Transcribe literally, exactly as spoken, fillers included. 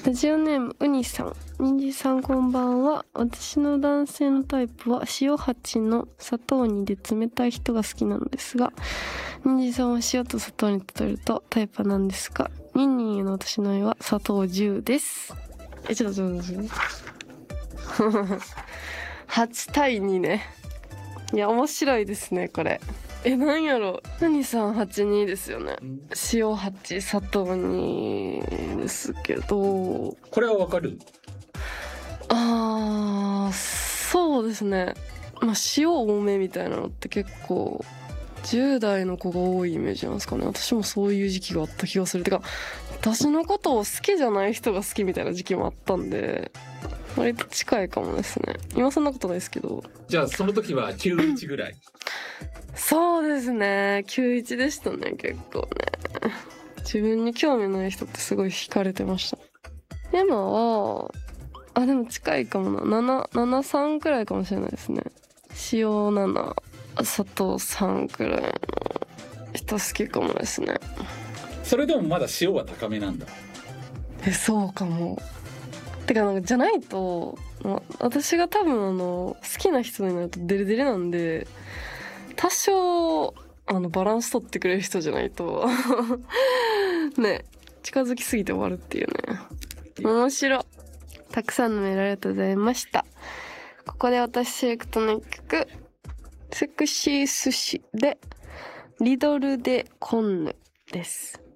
ラジオネームうにさん。にんじさんこんばんは。私の男性のタイプは塩はちの砂糖にで冷たい人が好きなのですが、にんじさんは塩と砂糖に例えるとタイプは何ですか？にんにんへの私の絵は砂糖じゅうです。え、ちょっとちょっとちょっとはち対にね。いや面白いですねこれ。え、なんやろ、うにさんはちにですよね。塩はち砂糖にですけど、 これはわかる？ あー、そうですね。まあ塩多めみたいなのって結構じゅう代の子が多いイメージなんですかね。私もそういう時期があった気がする。てか私のことを好きじゃない人が好きみたいな時期もあったんで、割と近いかもですね。今そんなことないですけど。 じゃあその時はきゅういちぐらい。 そうですね、きゅういちでしたね。結構ね、自分に興味ない人ってすごい惹かれてました。今はあ、でも近いかもな。なな、ななさんくらいかもしれないですね。塩なな、砂糖さんくらいの人好きかもですね。 それでもまだ塩は高めなんだ。 え、そうかも。てかなんかじゃないと、ま私が多分あの好きな人になるとデレデレなんで、多少あのバランス取ってくれる人じゃないとね、近づきすぎて終わるっていうね。面白い。たくさんのメールありがとうございました。ここで私セレクトの一曲、セクシー寿司でリドル・デ・コンヌです。